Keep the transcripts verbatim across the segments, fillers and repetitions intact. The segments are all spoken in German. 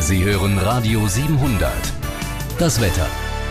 Sie hören Radio siebenhundert. Das Wetter.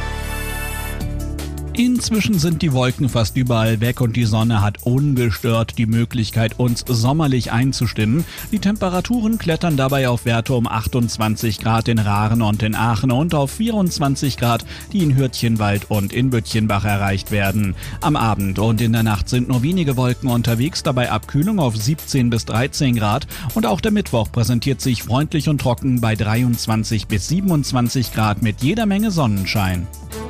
Inzwischen sind die Wolken fast überall weg und die Sonne hat ungestört die Möglichkeit, uns sommerlich einzustimmen. Die Temperaturen klettern dabei auf Werte um achtundzwanzig Grad in Rahren und in Aachen und auf vierundzwanzig Grad, die in Hürtchenwald und in Büttchenbach erreicht werden. Am Abend und in der Nacht sind nur wenige Wolken unterwegs, dabei Abkühlung auf siebzehn bis dreizehn Grad. Und auch der Mittwoch präsentiert sich freundlich und trocken bei dreiundzwanzig bis siebenundzwanzig Grad mit jeder Menge Sonnenschein.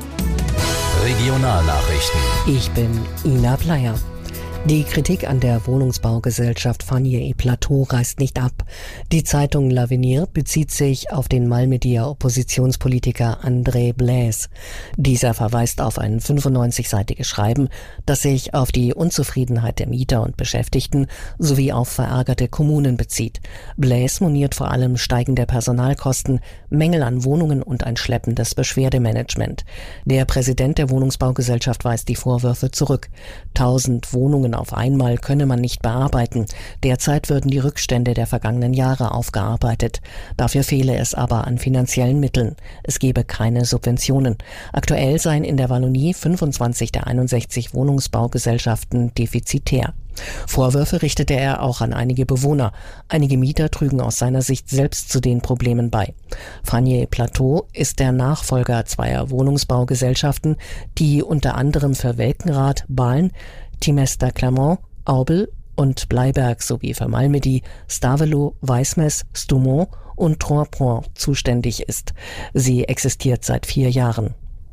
Regionalnachrichten. Ich bin Ina Bleier. Die Kritik an der Wohnungsbaugesellschaft Fagner-Plateau reißt nicht ab. Die Zeitung L'Avenir bezieht sich auf den Malmedier Oppositionspolitiker André Blaise. Dieser verweist auf ein fünfundneunzig-seitiges Schreiben, das sich auf die Unzufriedenheit der Mieter und Beschäftigten sowie auf verärgerte Kommunen bezieht. Blaise moniert vor allem steigende Personalkosten, Mängel an Wohnungen und ein schleppendes Beschwerdemanagement. Der Präsident der Wohnungsbaugesellschaft weist die Vorwürfe zurück. Tausend Wohnungen auf einmal könne man nicht bearbeiten. Derzeit würden die Rückstände der vergangenen Jahre aufgearbeitet. Dafür fehle es aber an finanziellen Mitteln. Es gebe keine Subventionen. Aktuell seien in der Wallonie fünfundzwanzig der einundsechzig Wohnungsbaugesellschaften defizitär. Vorwürfe richtete er auch an einige Bewohner. Einige Mieter trügen aus seiner Sicht selbst zu den Problemen bei. Fagner-Plateau ist der Nachfolger zweier Wohnungsbaugesellschaften, die unter anderem für Welkenrath, Bahlen, Timester Clermont, Aubel und Bleiberg sowie für Malmedy, Stavelot, Weismes, Stoumont und Troyes-Point zuständig ist. Sie existiert seit vier Jahren.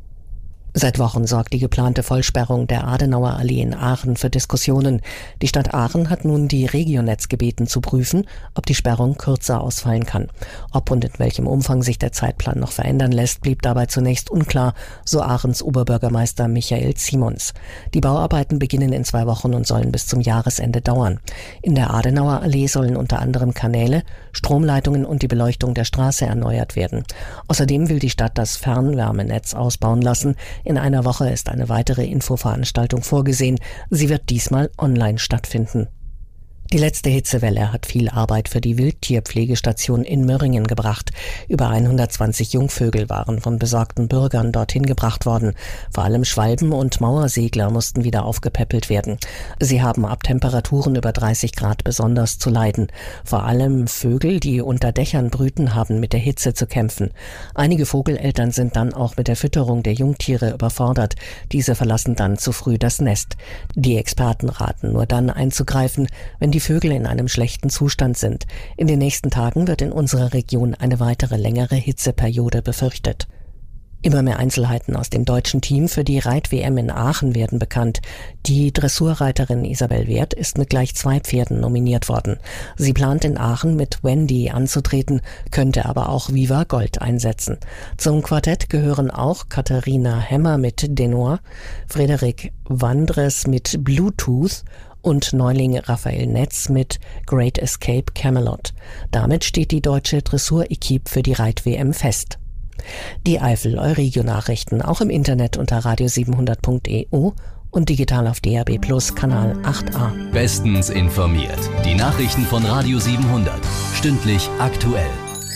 Seit Wochen sorgt die geplante Vollsperrung der Adenauer Allee in Aachen für Diskussionen. Die Stadt Aachen hat nun die Regionetz gebeten zu prüfen, ob die Sperrung kürzer ausfallen kann. Ob und in welchem Umfang sich der Zeitplan noch verändern lässt, blieb dabei zunächst unklar, so Aachens Oberbürgermeister Michael Simons. Die Bauarbeiten beginnen in zwei Wochen und sollen bis zum Jahresende dauern. In der Adenauer Allee sollen unter anderem Kanäle, Stromleitungen und die Beleuchtung der Straße erneuert werden. Außerdem will die Stadt das Fernwärmenetz ausbauen lassen. In einer Woche ist eine weitere Infoveranstaltung vorgesehen. Sie wird diesmal online stattfinden. Die letzte Hitzewelle hat viel Arbeit für die Wildtierpflegestation in Möhringen gebracht. Über hundertzwanzig Jungvögel waren von besorgten Bürgern dorthin gebracht worden. Vor allem Schwalben und Mauersegler mussten wieder aufgepäppelt werden. Sie haben ab Temperaturen über dreißig Grad besonders zu leiden. Vor allem Vögel, die unter Dächern brüten, haben mit der Hitze zu kämpfen. Einige Vogeleltern sind dann auch mit der Fütterung der Jungtiere überfordert. Diese verlassen dann zu früh das Nest. Die Experten raten nur dann einzugreifen, wenn die Vögel in einem schlechten Zustand sind. In den nächsten Tagen wird in unserer Region eine weitere längere Hitzeperiode befürchtet. Immer mehr Einzelheiten aus dem deutschen Team für die Reit-W M in Aachen werden bekannt. Die Dressurreiterin Isabel Wert ist mit gleich zwei Pferden nominiert worden. Sie plant in Aachen mit Wendy anzutreten, könnte aber auch Viva Gold einsetzen. Zum Quartett gehören auch Katharina Hemmer mit Denoir, Frederik Wandres mit Bluetooth und Neuling Raphael Netz mit Great Escape Camelot. Damit steht die deutsche Dressur-Equipe für die Reit-W M fest. Die Eifel Euregio-Nachrichten auch im Internet unter radio siebenhundert punkt e u und digital auf D A B Plus Kanal acht a. Bestens informiert. Die Nachrichten von Radio siebenhundert. Stündlich aktuell.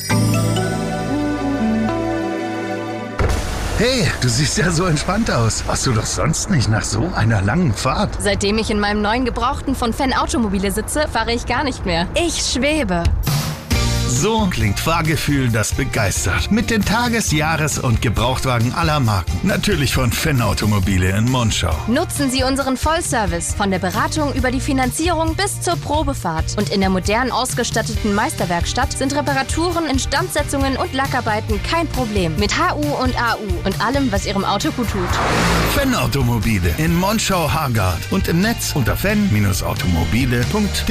Hey, du siehst ja so entspannt aus. Warst du doch sonst nicht nach so einer langen Fahrt? Seitdem ich in meinem neuen Gebrauchten von Fan Automobile sitze, fahre ich gar nicht mehr. Ich schwebe. So klingt Fahrgefühl, das begeistert. Mit den Tages-, Jahres- und Gebrauchtwagen aller Marken. Natürlich von Fan Automobile in Monschau. Nutzen Sie unseren Vollservice von der Beratung über die Finanzierung bis zur Probefahrt. Und in der modern ausgestatteten Meisterwerkstatt sind Reparaturen, Instandsetzungen und Lackarbeiten kein Problem. Mit H U und A U und allem, was Ihrem Auto gut tut. Fan Automobile in Monschau-Hargard und im Netz unter fan Bindestrich automobile punkt de.